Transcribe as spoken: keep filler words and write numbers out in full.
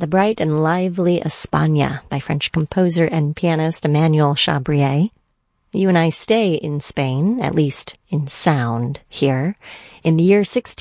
the bright and lively España by French composer and pianist Emmanuel Chabrier. You and I stay in Spain, at least in sound, here, in the year sixteen